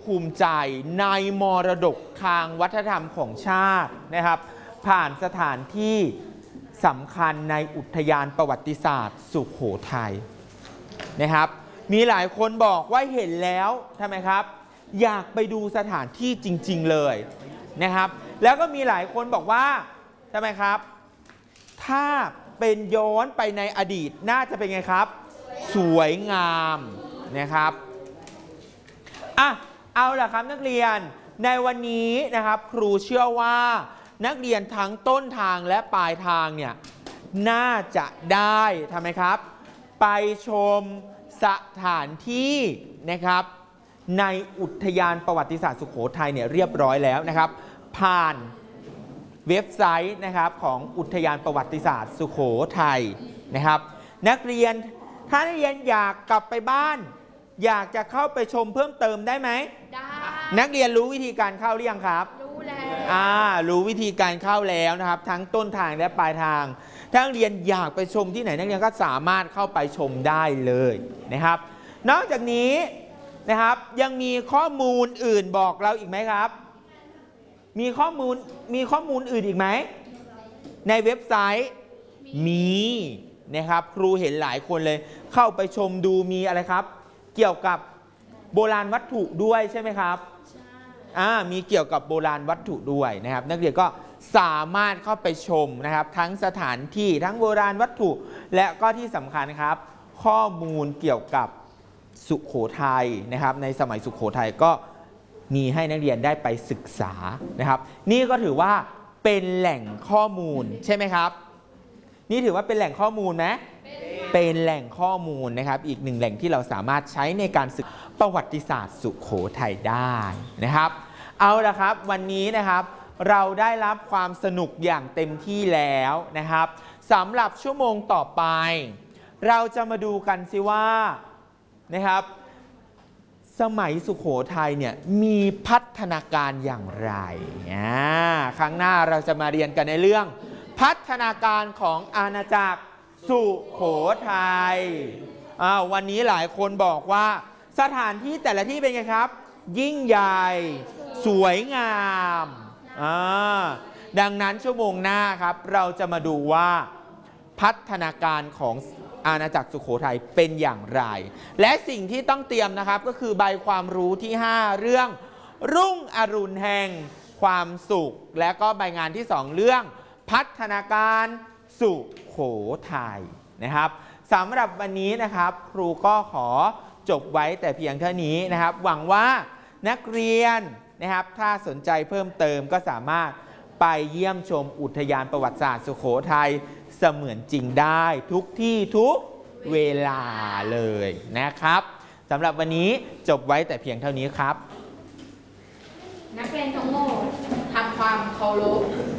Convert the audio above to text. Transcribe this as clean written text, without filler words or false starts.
ภูมิใจในมรดกทางวัฒนธรรมของชาตินะครับผ่านสถานที่สำคัญในอุทยานประวัติศาสตร์สุโขทัยนะครับมีหลายคนบอกว่าเห็นแล้วทำไมครับอยากไปดูสถานที่จริงๆเลยนะครับแล้วก็มีหลายคนบอกว่าทำไมครับถ้าเป็นย้อนไปในอดีตน่าจะเป็นไงครับสวยงามนะครับเอาล่ะครับนักเรียนในวันนี้นะครับครูเชื่อว่านักเรียนทั้งต้นทางและปลายทางเนี่ยน่าจะได้ทำไมครับไปชมสถานที่นะครับในอุทยานประวัติศาสตร์สุโขทัยเนี่ยเรียบร้อยแล้วนะครับผ่านเว็บไซต์นะครับของอุทยานประวัติศาสตร์สุโขทัยนะครับนักเรียนถ้านักเรียนอยากกลับไปบ้านอยากจะเข้าไปชมเพิ่มเติมได้ไหมได้นักเรียนรู้วิธีการเข้าหรือยังครับรู้แล้วรู้วิธีการเข้าแล้วนะครับทั้งต้นทางและปลายทางถ้านักเรียนอยากไปชมที่ไหนนักเรียนก็สามารถเข้าไปชมได้เลยนะครับนอกจากนี้นะครับยังมีข้อมูลอื่นบอกเราอีกไหมครับมีข้อมูลอื่นอีกไหมในเว็บไซต์มีนะครับครูเห็นหลายคนเลยเข้าไปชมดูมีอะไรครับเกี่ยวกับโบราณวัตถุด้วยใช่ไหมครับมีเกี่ยวกับโบราณวัตถุด้วยนะครับนักเรียนก็สามารถเข้าไปชมนะครับทั้งสถานที่ทั้งโบราณวัตถุและก็ที่สำคัญครับข้อมูลเกี่ยวกับสุโขทัยนะครับในสมัยสุโขทัยก็มีให้นักเรียนได้ไปศึกษานะครับนี่ก็ถือว่าเป็นแหล่งข้อมูลใช่ไหมครับนี่ถือว่าเป็นแหล่งข้อมูลไหมเป็นแหล่งข้อมูลนะครับอีกหนึ่งแหล่งที่เราสามารถใช้ในการศึกษาประวัติศาสตร์สุโขทัยได้นะครับเอาละครับวันนี้นะครับเราได้รับความสนุกอย่างเต็มที่แล้วนะครับสำหรับชั่วโมงต่อไปเราจะมาดูกันสิว่านะครับสมัยสุโขทัยเนี่ยมีพัฒนาการอย่างไรครั้งหน้าเราจะมาเรียนกันในเรื่องพัฒนาการของอาณาจักรสุโขทัยวันนี้หลายคนบอกว่าสถานที่แต่ละที่เป็นไงครับยิ่งใหญ่สวยงามดังนั้นชั่วโมงหน้าครับเราจะมาดูว่าพัฒนาการของอาณาจักรสุโขทัยเป็นอย่างไรและสิ่งที่ต้องเตรียมนะครับก็คือใบความรู้ที่5เรื่องรุ่งอรุณแห่งความสุขและก็ใบงานที่2เรื่องพัฒนาการสุโขทัยนะครับสำหรับวันนี้นะครับครูก็ขอจบไว้แต่เพียงเท่านี้นะครับหวังว่านักเรียนนะครับถ้าสนใจเพิ่มเติมก็สามารถไปเยี่ยมชมอุทยานประวัติศาสตร์สุโขทัยเสมือนจริงได้ทุกที่ทุกเวลาเลยนะครับสำหรับวันนี้จบไว้แต่เพียงเท่านี้ครับนักเรียนทั้งหมดทำความเคารพ